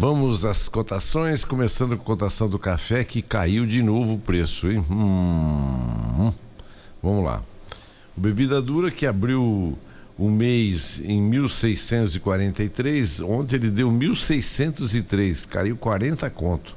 Vamos às cotações, começando com a cotação do café, que caiu de novo o preço, hein? Vamos lá. O Bebida Dura, que abriu o mês em 1.643, ontem ele deu 1.603, caiu 40 conto.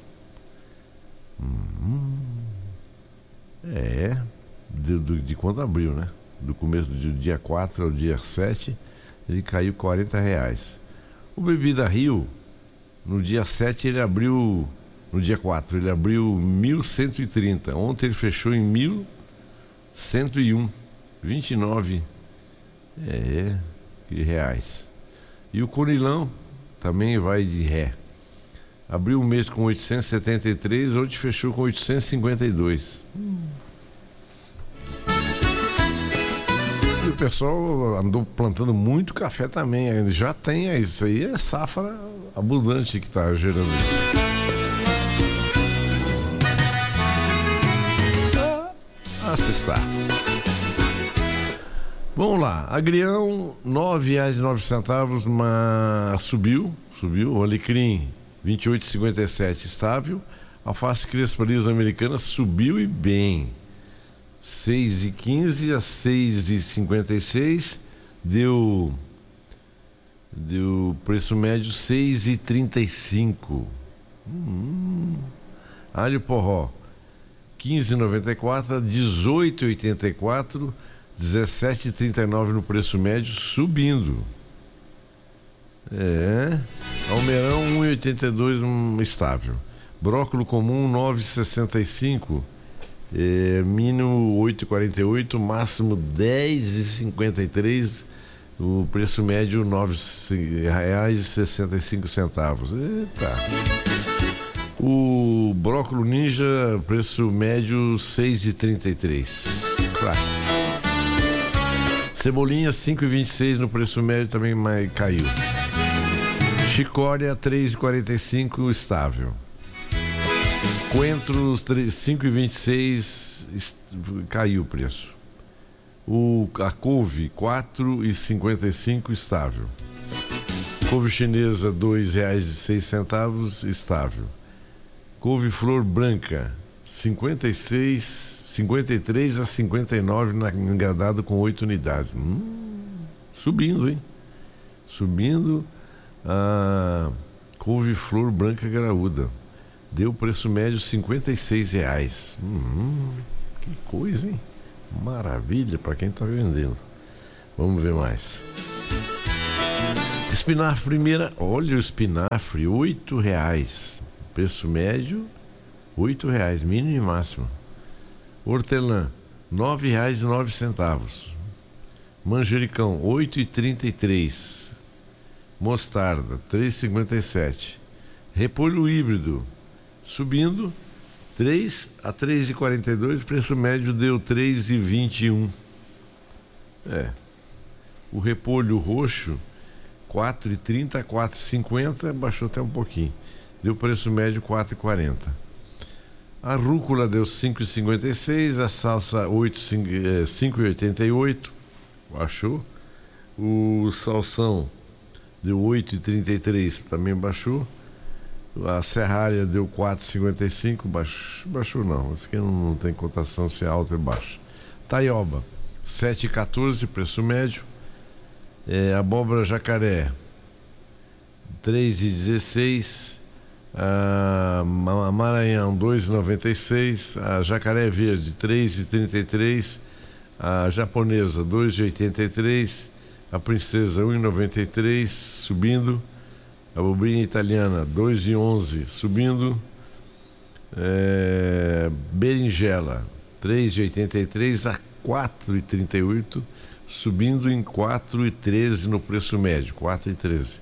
De quando abriu, né? Do começo do dia 4 ao dia 7, ele caiu R$40. O Bebida Rio, no dia 7 ele abriu, no dia 4 ele abriu 1.130, ontem ele fechou em 1.101, 29 reais. E o Conilão também vai de ré. Abriu o mês com 873, hoje fechou com 852. E o pessoal andou plantando muito café também. Já tem isso aí, é safra abundante que está gerando isso. Assistar. Vamos lá, agrião R$9,09, mas subiu. O alecrim 28,57 estável. Alface crespa lisa americana subiu e bem, 6,15 a 6,56, deu preço médio 6,35. Alho porró 15,94 a 18,84, 17,39 no preço médio, subindo. Almeirão 1,82, estável. Brócolis comum 9,65, mínimo 8,48, máximo 10,53, o preço médio R$9,65. Eita. O brócolis ninja, preço médio 6,33. Claro. Cebolinha 5,26 no preço médio, também caiu. Chicória 3,45, estável. Coentros 5,26, caiu o preço. A couve 4,55, estável. Couve chinesa R$2,06, estável. Couve flor branca 53 a 59 engradado com 8 unidades. Subindo, hein? Subindo. A couve flor branca graúda deu preço médio R$56. Que coisa, hein? Maravilha para quem tá vendendo. Vamos ver mais. Espinafre primeira, olha o espinafre, R$8. Preço médio R$8, mínimo e máximo. Hortelã R$9,09. Manjericão 8,33. Mostarda 3,57. Repolho híbrido subindo 3 a 3,42, preço médio deu 3,21. O repolho roxo 4,30 a 4,50, baixou até um pouquinho, deu preço médio 4,40. A rúcula deu 5,56, a salsa 5,88, baixou. O salsão deu 8,33, também baixou. A serralha deu 4,55, baixou não, isso aqui não tem cotação se é alto ou baixo. Taioba 7,14, preço médio. Abóbora jacaré 3,16. A Maranhão 2,96. A jacaré verde 3,33. A japonesa 2,83. A princesa 1,93, subindo. A abobrinha italiana 2,11, subindo. Berinjela 3,83 a 4,38, subindo em 4,13 no preço médio, 4,13.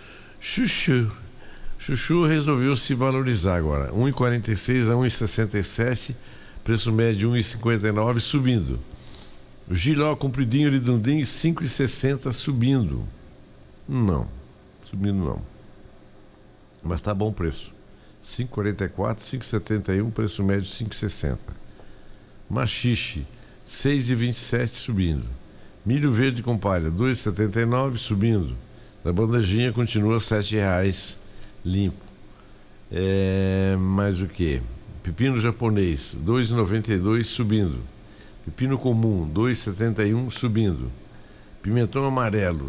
Chuchu resolveu se valorizar agora, 1,46 a 1,67, preço médio 1,59, subindo. O Giló compridinho redondinho 5,60, subindo. Não, subindo não. Mas tá bom o preço. 5,44, 5,71, preço médio 5,60. Machixe 6,27, subindo. Milho verde com palha 2,79, subindo. Na bandejinha continua R$7 limpo. Mais o que? Pepino japonês, 2,92 subindo. Pepino comum, 2,71 subindo. Pimentão amarelo,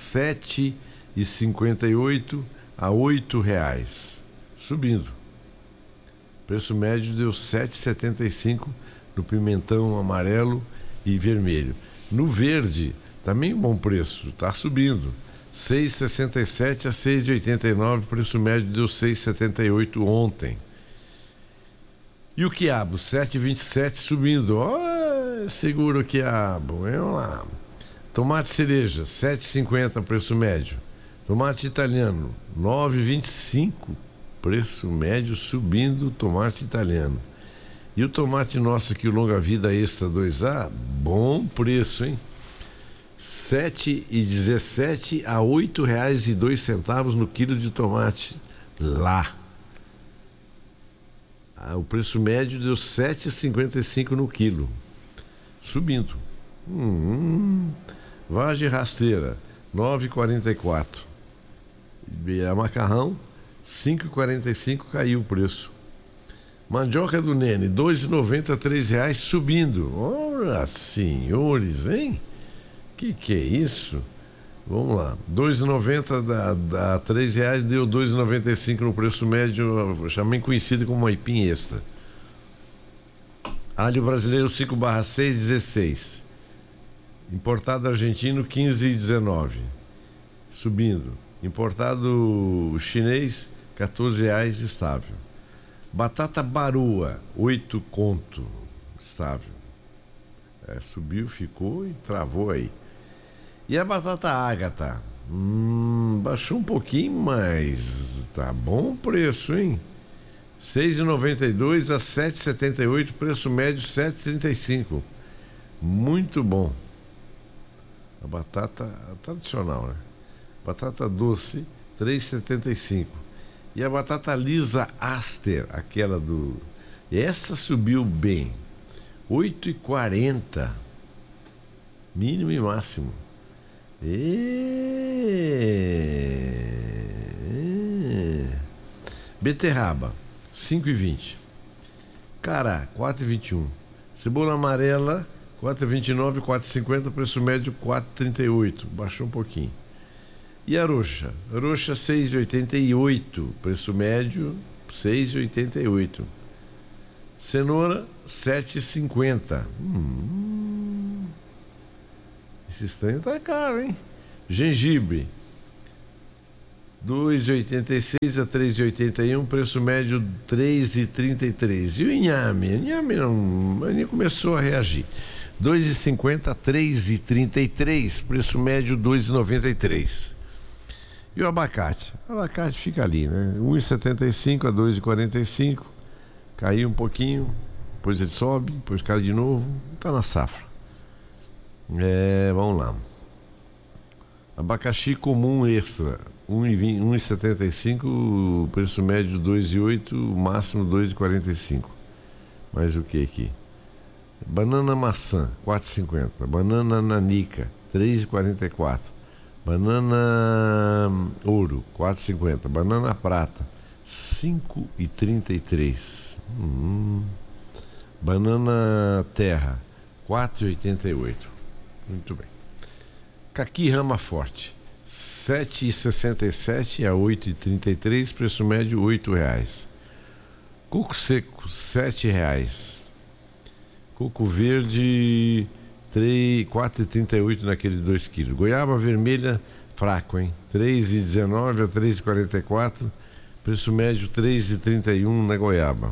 7,58 a R$8 subindo. Preço médio deu 7,75 no pimentão amarelo e vermelho. No verde, também bom preço, está subindo. 6,67 a 6,89, preço médio deu 6,78 ontem. E o quiabo, 7,27 subindo. Segura o quiabo, vamos lá. Tomate cereja, 7,50 preço médio. Tomate italiano, 9,25 preço médio subindo, tomate italiano. E o tomate nosso aqui, o Longa Vida Extra 2A, bom preço, hein? 7,17 a R$8,02 no quilo de tomate lá. O preço médio deu 7,55 no quilo, subindo. Vagem rasteira, 9,44. Macarrão, 5,45, caiu o preço. Mandioca do Nene, 2,90 a R$3 subindo. Ora, senhores, hein? Que é isso? Vamos lá. 2,90 a R$3 deu 2,95 no preço médio, também conhecido como aipim extra. Alho brasileiro 5/6, 16. Importado argentino 15,19. Subindo. Importado chinês R$14 estável. Batata baroa 8 conto estável. Subiu, ficou e travou aí. E a batata ágata? Baixou um pouquinho, mas tá bom o preço, hein? 6,92 a 7,78, preço médio 7,35. Muito bom. A batata tradicional, né? Batata doce, 3,75. E a batata lisa Aster, aquela do... Essa subiu bem. 8,40. Mínimo e máximo. Beterraba, 5,20. Cará, 4,21. Cebola amarela, 4,29, 4,50, preço médio 4,38. Baixou um pouquinho. E a roxa? Roxa 6,88, preço médio 6,88. Cenoura 7,50. Esse estranho tá caro, hein? Gengibre 2,86 a 3,81, preço médio 3,33. E o inhame? O inhame não começou a reagir. 2,50 a 3,33, preço médio 2,93. E o abacate? O abacate fica ali, né? 1,75 a 2,45. Caiu um pouquinho, depois ele sobe, depois cai de novo. Tá na safra. Vamos lá. Abacaxi comum extra, 1,75, preço médio 2,8, máximo 2,45. Mais o que aqui? Banana maçã, 4,50. Banana nanica, 3,44. Banana ouro, 4,50. Banana prata, 5,33. Banana terra, 4,88. Muito bem. Caqui rama forte, 7,67 a 8,33, preço médio R$8. Coco seco, R$7. Coco verde, 4,38 naquele 2 kg. Goiaba vermelha, fraco, hein? 3,19 a 3,44, preço médio 3,31 na goiaba.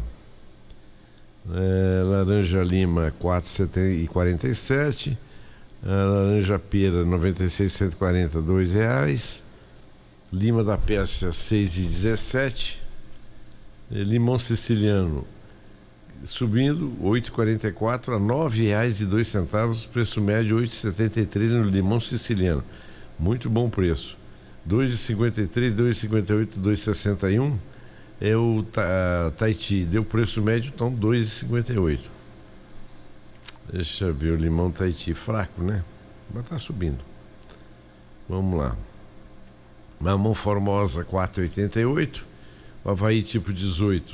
Laranja lima, 4,47. Laranja pera 96, 140, R$2. Lima da Pérsia 6,17. Limão siciliano subindo 8,44 a R$9,02, preço médio 8,73 no limão siciliano. Muito bom preço. 2,53, 2,58, 2,61 é o Tahiti. Deu preço médio, então 2,58. Deixa eu ver, o limão Tahiti fraco, né? Mas tá subindo. Vamos lá. Mamão Formosa 4,88. O Avaí tipo 18,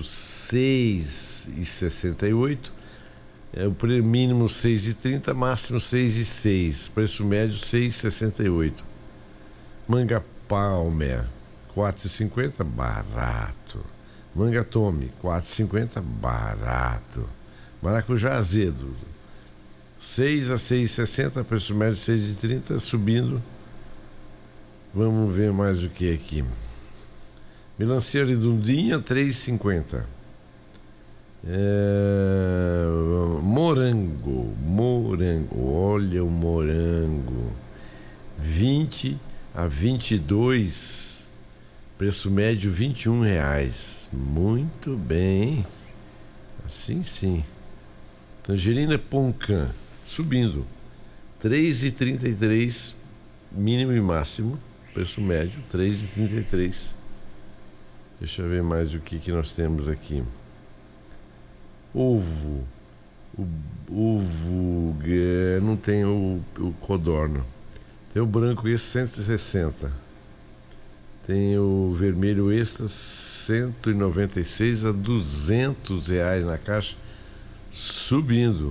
6,68. O preço mínimo 6,30, máximo 6,06. Preço médio 6,68. Manga Palmer 4,50, barato. Manga Tome 4,50, barato. Maracujá azedo 6 a 6,60, preço médio 6,30, subindo. Vamos ver mais o que aqui. Melancia redondinha 3,50. Morango, olha o morango 20 a 22, preço médio R$ 21. Muito bem, assim sim. Tangerina Poncan subindo 3,33, mínimo e máximo, preço médio 3,33. Deixa eu ver mais o que nós temos aqui. Ovo, não tem o codorna. Tem o branco esse 160. Tem o vermelho extra 196 a R$ 200 na caixa, subindo.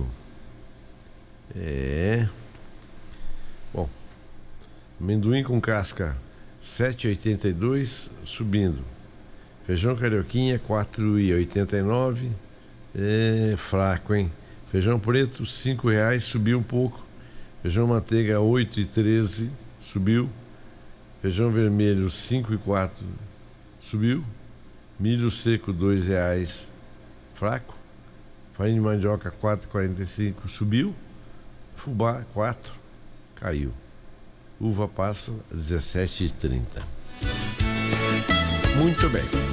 Bom, amendoim com casca 7,82, subindo. Feijão carioquinha 4,89. Fraco, hein? Feijão preto R$ 5, subiu um pouco. Feijão manteiga 8,13, subiu. Feijão vermelho 5,04, subiu. Milho seco R$ 2, fraco. Farinha de mandioca 4,45, subiu. Fubá 4, caiu. Uva passa 17,30. Muito bem.